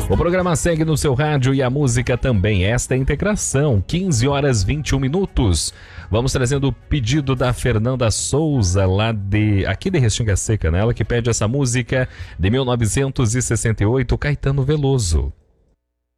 O programa segue no seu rádio e a música também. Esta é a integração, 15 horas 21 minutos. Vamos trazendo o pedido da Fernanda Souza, aqui de Restinga Seca, né? Ela que pede essa música de 1968, Caetano Veloso.